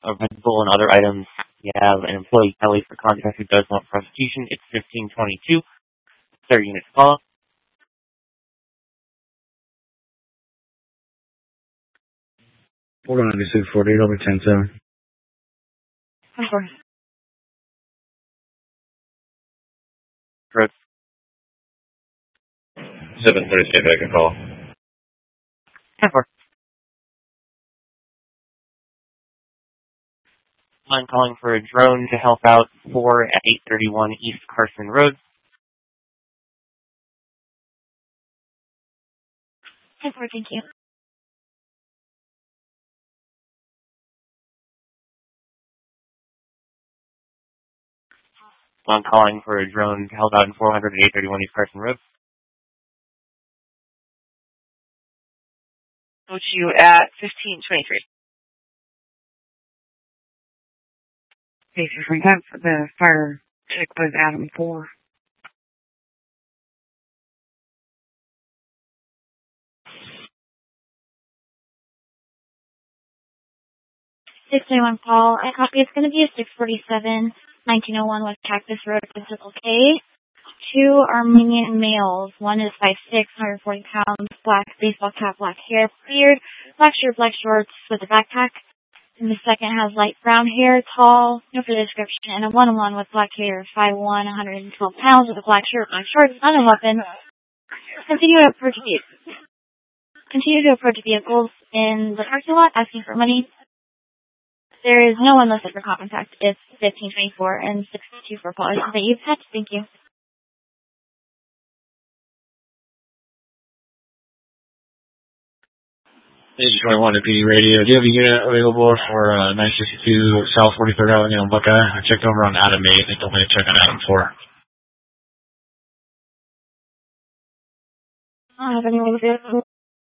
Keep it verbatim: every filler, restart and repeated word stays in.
of rental and other items. You have an employee Kelly for contact who does want prosecution. It's fifteen twenty-two. thirty units call. four ninety-six forty-eight over ten seven. Of course. Road. seven thirty-eight, I can call. ten four. I'm calling for a drone to help out four at eight thirty-one East Carson Road. ten four, thank you. I'm calling for a drone to help out in four hundred at eight thirty-one East Carson Road. Put you at fifteen twenty-three. Okay, so from that, the fire chick was Adam four. six twenty-one call. I copy. It's going to be a six forty-seven, nineteen oh one West Cactus Road, Physical K. Two Armenian males. One is five six, one hundred forty pounds, black baseball cap, black hair, beard, black shirt, black shorts with a backpack. And the second has light brown hair, tall, no further description, and a one-on-one with black hair, five one, one hundred twelve pounds, with a black shirt, black shorts, not a weapon. Continue to approach vehicles. Continue to approach vehicles in the parking lot, asking for money. There is no one listed for contact. It's fifteen twenty-four and six two four policies that you've had. Thank you. Page twenty-one to P D Radio. Do you have a unit available for uh, nine sixty-two South forty-third Avenue in Buckeye? I checked over on Adam eight. They told me to check on Adam four. I don't have anyone available.